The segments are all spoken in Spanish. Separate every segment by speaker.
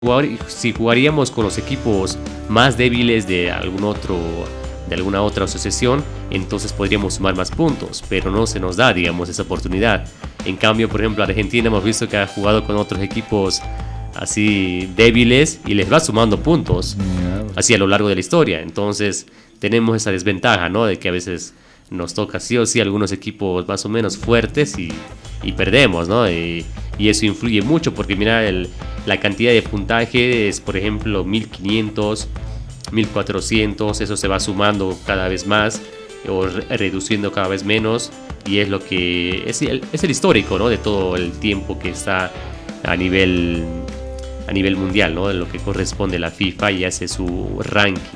Speaker 1: si jugaríamos con los equipos más débiles de alguna otra asociación, entonces podríamos sumar más puntos, pero no se nos da, digamos, esa oportunidad. En cambio, por ejemplo, Argentina hemos visto que ha jugado con otros equipos así débiles y les va sumando puntos así a lo largo de la historia. Entonces tenemos esa desventaja, ¿no? De que a veces nos toca sí o sí algunos equipos más o menos fuertes y perdemos, ¿no? Y eso influye mucho porque mira, la cantidad de puntaje es, por ejemplo, 1500, 1400, eso se va sumando cada vez más o reduciendo cada vez menos, y es lo que es el histórico, ¿no? De todo el tiempo que está a nivel mundial, ¿no? De lo que corresponde a la FIFA y hace su ranking.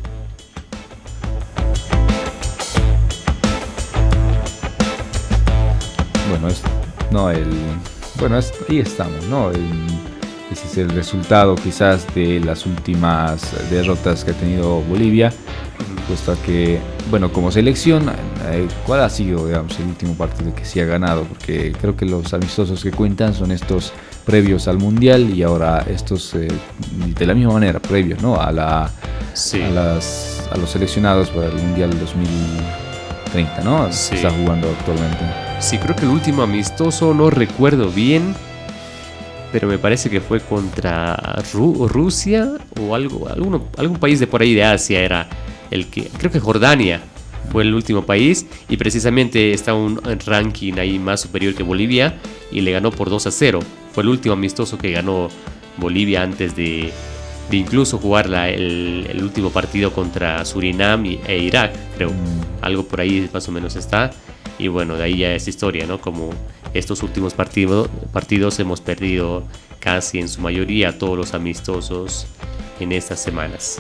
Speaker 2: Ahí estamos, ¿no? Ese es el resultado quizás de las últimas derrotas que ha tenido Bolivia, puesto a que, bueno, como selección, ¿cuál ha sido, digamos, el último partido que sí ha ganado? Porque creo que los amistosos que cuentan son estos previos al Mundial y ahora estos de la misma manera, previos, ¿no? A los seleccionados para el Mundial 2030, ¿no?
Speaker 1: Sí.
Speaker 2: Que está jugando actualmente.
Speaker 1: Sí, creo que el último amistoso no recuerdo bien, pero me parece que fue contra Rusia o algún país de por ahí de Asia era creo que Jordania fue el último país, y precisamente está un ranking ahí más superior que Bolivia y le ganó por 2-0. Fue el último amistoso que ganó Bolivia antes de incluso jugar el último partido contra Surinam e Irak, creo. Algo por ahí más o menos está. Y bueno, de ahí ya es historia, ¿no? Como estos últimos partidos hemos perdido casi en su mayoría todos los amistosos en estas semanas.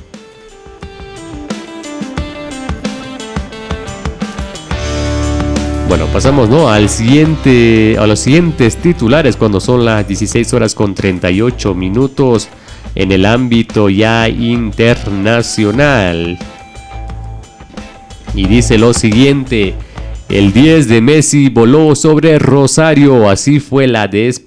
Speaker 1: Bueno, pasamos, ¿no? a los siguientes titulares cuando son las 16:38 en el ámbito ya internacional. Y dice lo siguiente: el 10 de Messi voló sobre Rosario, así fue la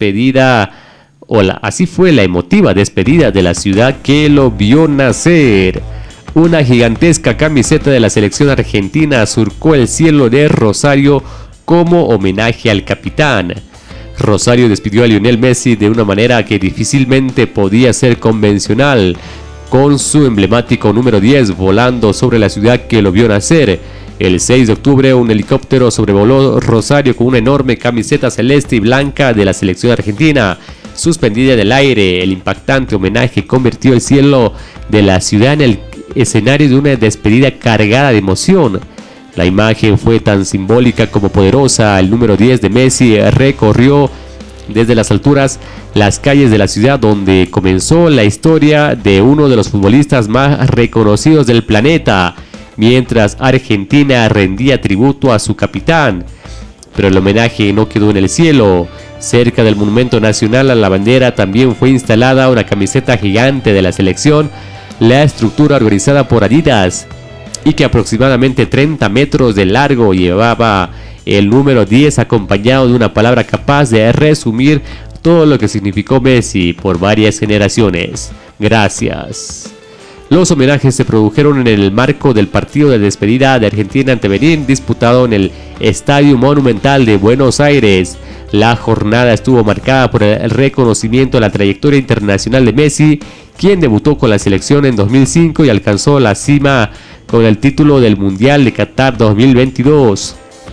Speaker 1: emotiva despedida de la ciudad que lo vio nacer. Una gigantesca camiseta de la selección argentina surcó el cielo de Rosario como homenaje al capitán. Rosario despidió a Lionel Messi de una manera que difícilmente podía ser convencional, con su emblemático número 10 volando sobre la ciudad que lo vio nacer. El 6 de octubre un helicóptero sobrevoló Rosario con una enorme camiseta celeste y blanca de la selección argentina suspendida en el aire. El impactante homenaje convirtió el cielo de la ciudad en el escenario de una despedida cargada de emoción. La imagen fue tan simbólica como poderosa. El número 10 de Messi recorrió desde las alturas las calles de la ciudad donde comenzó la historia de uno de los futbolistas más reconocidos del planeta, mientras Argentina rendía tributo a su capitán. Pero el homenaje no quedó en el cielo. Cerca del Monumento Nacional a la Bandera también fue instalada una camiseta gigante de la selección, la estructura organizada por Adidas, y que aproximadamente 30 metros de largo llevaba el número 10 acompañado de una palabra capaz de resumir todo lo que significó Messi por varias generaciones: gracias. Los homenajes se produjeron en el marco del partido de despedida de Argentina ante Benín, disputado en el Estadio Monumental de Buenos Aires. La jornada estuvo marcada por el reconocimiento a la trayectoria internacional de Messi, quien debutó con la selección en 2005 y alcanzó la cima con el título del Mundial de Qatar 2022.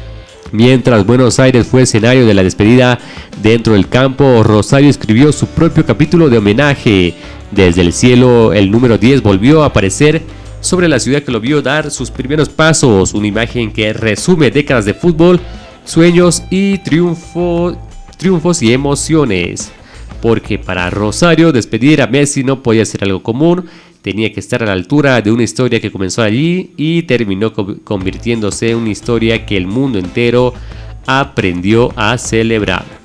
Speaker 1: Mientras Buenos Aires fue escenario de la despedida dentro del campo, Rosario escribió su propio capítulo de homenaje. Desde el cielo, el número 10 volvió a aparecer sobre la ciudad que lo vio dar sus primeros pasos, una imagen que resume décadas de fútbol, sueños y triunfos y emociones. Porque para Rosario despedir a Messi no podía ser algo común, tenía que estar a la altura de una historia que comenzó allí y terminó convirtiéndose en una historia que el mundo entero aprendió a celebrar.